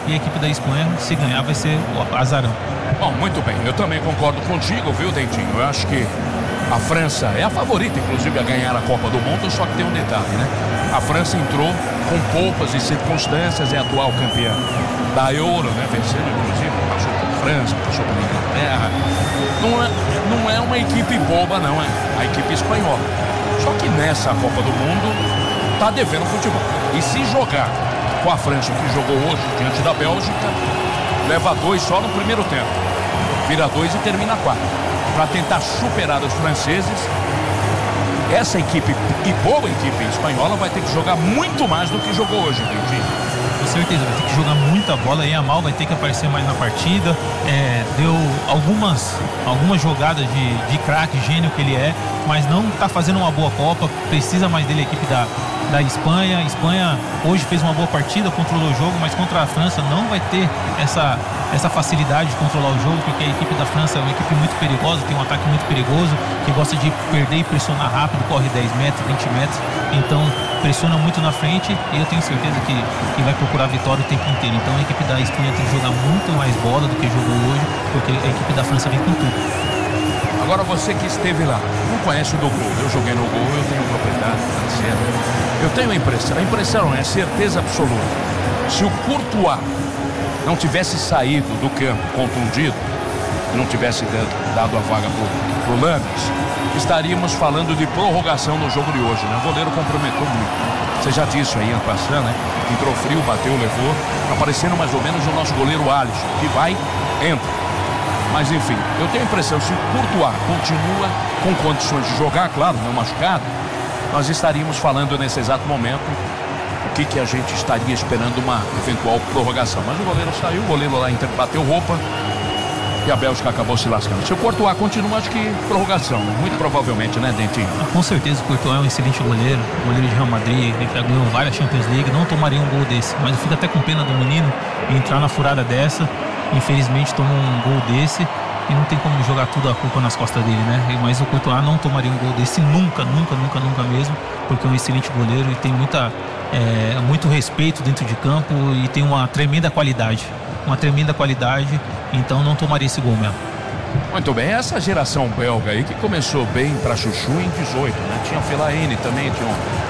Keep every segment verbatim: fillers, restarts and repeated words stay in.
e a equipe da Espanha, se ganhar, vai ser o azarão. Bom, muito bem, eu também concordo contigo, viu, Dentinho? Eu acho que a França é a favorita, inclusive, a ganhar a Copa do Mundo, só que tem um detalhe, né? A França entrou com poucas e circunstâncias, é a atual campeã da Euro, né? Vencendo, inclusive, passou por França, passou pela Inglaterra. Não é, não é uma equipe boba, não, é a equipe espanhola. Só que nessa Copa do Mundo tá devendo futebol. E se jogar com a França, que jogou hoje diante da Bélgica, leva dois só no primeiro tempo. Vira dois e termina quatro. Para tentar superar os franceses, essa equipe, e boa equipe espanhola, vai ter que jogar muito mais do que jogou hoje, Dentinho. Com certeza, vai ter que jogar muita bola. E a Yamal vai ter que aparecer mais na partida. É, deu algumas, algumas jogadas de, de craque, gênio que ele é, mas não está fazendo uma boa Copa. Precisa mais dele a equipe da, da Espanha. A Espanha hoje fez uma boa partida, controlou o jogo, mas contra a França não vai ter essa, essa facilidade de controlar o jogo, porque a equipe da França é uma equipe muito perigosa, tem um ataque muito perigoso, que gosta de perder e pressionar rápido, corre dez metros, vinte metros, então pressiona muito na frente, e eu tenho certeza que, que vai procurar a vitória o tempo inteiro. Então a equipe da Espanha tem que jogar muito mais bola do que jogou hoje, porque a equipe da França vem com tudo. Agora, você que esteve lá, não conhece o do gol. Eu joguei no gol, eu tenho propriedade, tá certo? Eu tenho a impressão, a impressão é certeza absoluta. Se o Courtois não tivesse saído do campo contundido, não tivesse dado a vaga pro, pro Lames, estaríamos falando de prorrogação no jogo de hoje, né? O goleiro comprometeu muito. Você já disse aí, ano passado, né? Entrou frio, bateu, levou. Tá parecendo mais ou menos o nosso goleiro Alisson, que vai, entra. Mas enfim, eu tenho a impressão, se o Courtois continua com condições de jogar, claro, não machucado, nós estaríamos falando nesse exato momento o que, que a gente estaria esperando uma eventual prorrogação. Mas o goleiro saiu, o goleiro lá bateu roupa e a Bélgica acabou se lascando. Se o Courtois continua, acho que prorrogação, muito provavelmente, né, Dentinho? Ah, com certeza, o Courtois é um excelente goleiro, goleiro de Real Madrid, ele já ganhou várias Champions League, não tomaria um gol desse, mas eu fico até com pena do menino entrar na furada dessa. Infelizmente tomou um gol desse e não tem como jogar tudo a culpa nas costas dele, né? Mas o Courtois não tomaria um gol desse nunca, nunca, nunca, nunca mesmo, porque é um excelente goleiro e tem muita, é, muito respeito dentro de campo e tem uma tremenda qualidade, uma tremenda qualidade, então não tomaria esse gol mesmo. Muito bem, essa geração belga aí que começou bem para chuchu em dezoito, né? Tinha o Fellaini também, tinha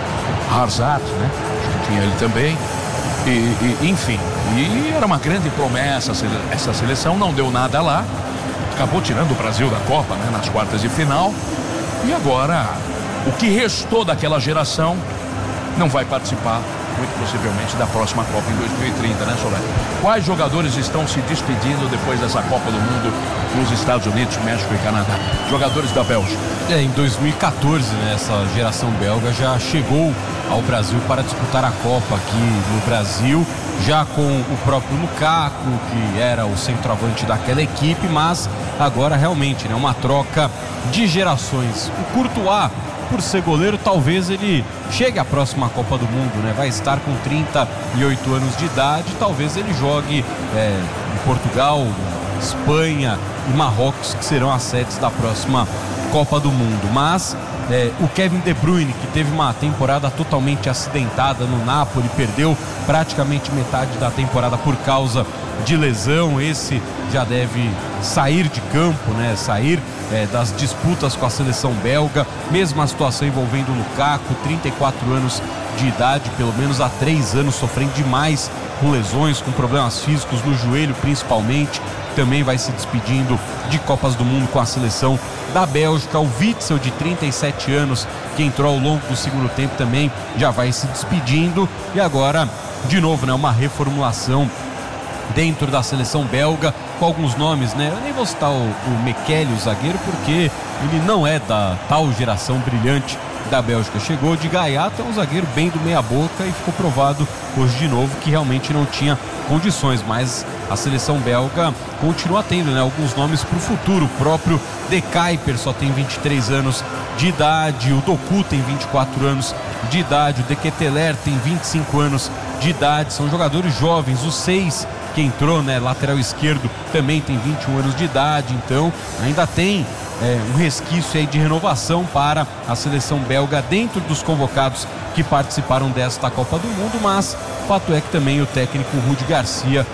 o Hazard, né? Acho que tinha ele também. E, e, enfim, e era uma grande promessa essa seleção, não deu nada lá, acabou tirando o Brasil da Copa, né, nas quartas de final, e agora o que restou daquela geração não vai participar, muito possivelmente, da próxima Copa em dois mil e trinta, né, Soler? Quais jogadores estão se despedindo depois dessa Copa do Mundo nos Estados Unidos, México e Canadá? Jogadores da Bélgica. É, em dois mil e quatorze, né, essa geração belga já chegou ao Brasil para disputar a Copa aqui no Brasil, já com o próprio Lukaku, que era o centroavante daquela equipe, mas agora realmente, né, uma troca de gerações. O Courtois, por ser goleiro, talvez ele chegue à próxima Copa do Mundo, né? Vai estar com trinta e oito anos de idade, talvez ele jogue é, em Portugal, Espanha e Marrocos, que serão as sedes da próxima Copa do Mundo. Mas é, o Kevin De Bruyne, que teve uma temporada totalmente acidentada no Napoli, perdeu praticamente metade da temporada por causa de lesão, esse já deve sair de campo, né? Sair é, das disputas com a seleção belga. Mesma situação envolvendo o Lukaku, trinta e quatro anos de idade, pelo menos há três anos sofrendo demais com lesões, com problemas físicos no joelho principalmente. Também vai se despedindo de Copas do Mundo com a seleção da Bélgica. O Witsel, de trinta e sete anos, que entrou ao longo do segundo tempo, também já vai se despedindo. E agora, de novo, né, uma reformulação dentro da seleção belga, com alguns nomes, né? Eu nem vou citar o, o Mekele, o zagueiro, porque ele não é da tal geração brilhante da Bélgica. Chegou de gaiato, é um zagueiro bem do meia boca, e ficou provado hoje de novo que realmente não tinha condições, mas a seleção belga continua tendo, né, alguns nomes para o futuro. O próprio De Kuyper só tem vinte e três anos de idade, o Doku tem vinte e quatro anos de idade, o De Ketelaere tem vinte e cinco anos de idade, são jogadores jovens. Os seis que entrou, né, lateral esquerdo, também tem vinte e um anos de idade, então ainda tem é, um resquício aí de renovação para a seleção belga dentro dos convocados que participaram desta Copa do Mundo. Mas fato é que também o técnico Rudi Garcia